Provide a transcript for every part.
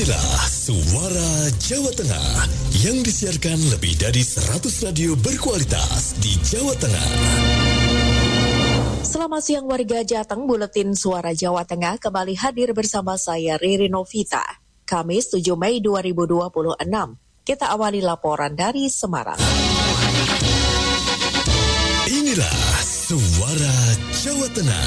Inilah Suara Jawa Tengah yang disiarkan lebih dari 100 radio berkualitas di Jawa Tengah. Selamat siang warga Jateng, Buletin Suara Jawa Tengah kembali hadir bersama saya Riri Novita. Kamis 7 Mei 2026. Kita awali laporan dari Semarang. Inilah Suara Jawa Tengah.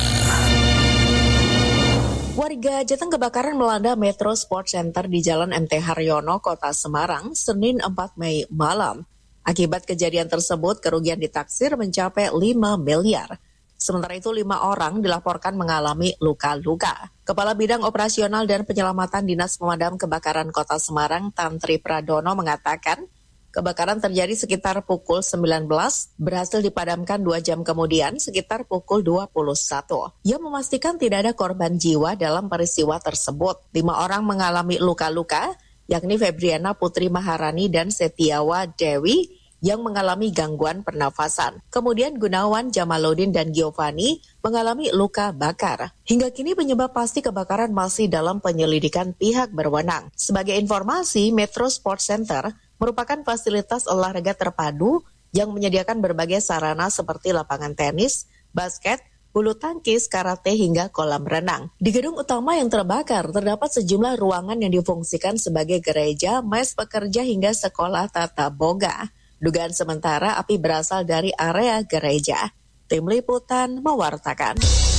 Warga Jateng kebakaran melanda Metro Sport Center di Jalan MT Haryono, Kota Semarang, Senin 4 Mei malam. Akibat kejadian tersebut, kerugian ditaksir mencapai 5 miliar. Sementara itu, 5 orang dilaporkan mengalami luka-luka. Kepala Bidang Operasional dan Penyelamatan Dinas Pemadam Kebakaran Kota Semarang, Tantri Pradono, mengatakan, kebakaran terjadi sekitar pukul 19, berhasil dipadamkan 2 jam kemudian sekitar pukul 21. Ia memastikan tidak ada korban jiwa dalam peristiwa tersebut. 5 orang mengalami luka-luka, yakni Febriana Putri Maharani dan Setiawa Dewi yang mengalami gangguan pernafasan. Kemudian Gunawan, Jamaludin, dan Giovanni mengalami luka bakar. Hingga kini penyebab pasti kebakaran masih dalam penyelidikan pihak berwenang. Sebagai informasi, Metro Sport Center merupakan fasilitas olahraga terpadu yang menyediakan berbagai sarana seperti lapangan tenis, basket, bulu tangkis, karate, hingga kolam renang. Di gedung utama yang terbakar, terdapat sejumlah ruangan yang difungsikan sebagai gereja, mes pekerja, hingga sekolah tata boga. Dugaan sementara api berasal dari area gereja. Tim Liputan mewartakan.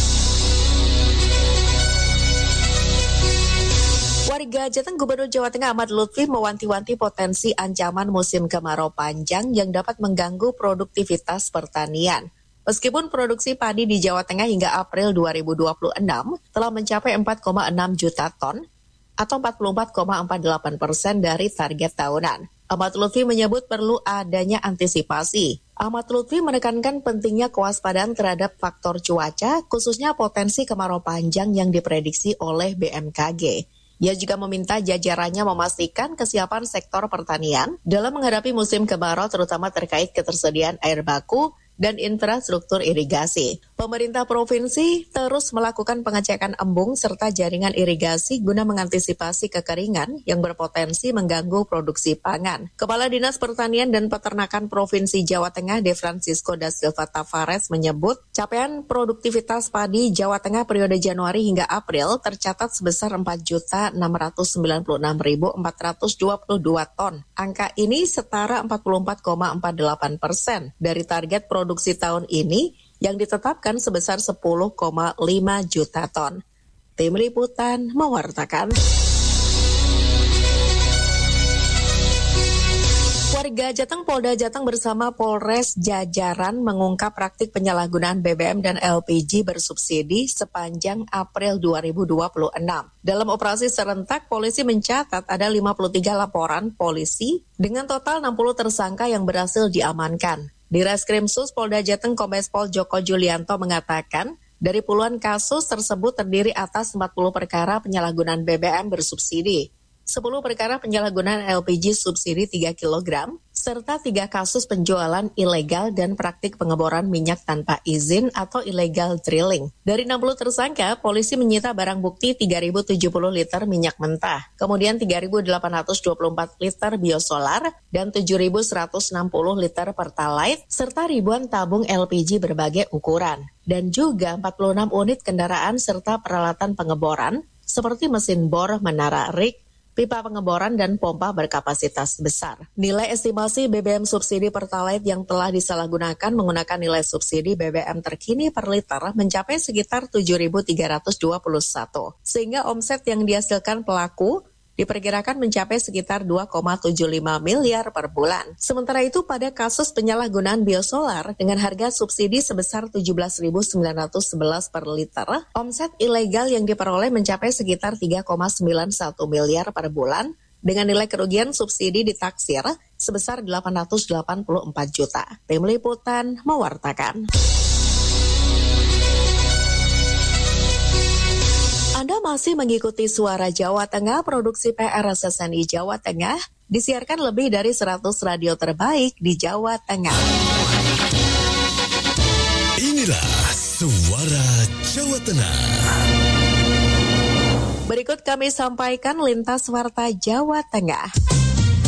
Warga Jateng, Gubernur Jawa Tengah Ahmad Lutfi mewanti-wanti potensi ancaman musim kemarau panjang yang dapat mengganggu produktivitas pertanian. Meskipun produksi padi di Jawa Tengah hingga April 2026 telah mencapai 4,6 juta ton atau 44,48% dari target tahunan. Ahmad Lutfi menyebut perlu adanya antisipasi. Ahmad Lutfi menekankan pentingnya kewaspadaan terhadap faktor cuaca, khususnya potensi kemarau panjang yang diprediksi oleh BMKG. Ia juga meminta jajarannya memastikan kesiapan sektor pertanian dalam menghadapi musim kemarau terutama terkait ketersediaan air baku dan infrastruktur irigasi. Pemerintah provinsi terus melakukan pengecekan embung serta jaringan irigasi guna mengantisipasi kekeringan yang berpotensi mengganggu produksi pangan. Kepala Dinas Pertanian dan Peternakan Provinsi Jawa Tengah, De Francisco da Silva Tavares, menyebut capaian produktivitas padi Jawa Tengah periode Januari hingga April tercatat sebesar 4.696.422 ton. Angka ini setara 44,48% dari target produksi tahun ini yang ditetapkan sebesar 10,5 juta ton. Tim Liputan mewartakan. Warga Jateng, Polda Jateng bersama Polres jajaran mengungkap praktik penyalahgunaan BBM dan LPG bersubsidi sepanjang April 2026. Dalam operasi serentak, polisi mencatat ada 53 laporan polisi dengan total 60 tersangka yang berhasil diamankan. Di Reskrimsus Polda Jateng, Kombes Pol Joko Julianto mengatakan, dari puluhan kasus tersebut terdiri atas 40 perkara penyalahgunaan BBM bersubsidi, 10 perkara penyalahgunaan LPG subsidi 3 kg, serta 3 kasus penjualan ilegal dan praktik pengeboran minyak tanpa izin atau illegal drilling. Dari 60 tersangka, polisi menyita barang bukti 3.070 liter minyak mentah, kemudian 3.824 liter biosolar, dan 7.160 liter pertalite, serta ribuan tabung LPG berbagai ukuran, dan juga 46 unit kendaraan serta peralatan pengeboran, seperti mesin bor, menara rig, pipa pengeboran, dan pompa berkapasitas besar. Nilai estimasi BBM subsidi Pertalite yang telah disalahgunakan menggunakan nilai subsidi BBM terkini per liter mencapai sekitar 7.321, sehingga omset yang dihasilkan pelaku diperkirakan mencapai sekitar 2,75 miliar per bulan. Sementara itu pada kasus penyalahgunaan biosolar dengan harga subsidi sebesar 17.911 per liter, omset ilegal yang diperoleh mencapai sekitar 3,91 miliar per bulan dengan nilai kerugian subsidi ditaksir sebesar 884 juta. Tim Liputan mewartakan. Anda masih mengikuti Suara Jawa Tengah, produksi PRSSNI Jawa Tengah, disiarkan lebih dari 100 radio terbaik di Jawa Tengah. Inilah Suara Jawa Tengah. Berikut kami sampaikan lintas warta Jawa Tengah.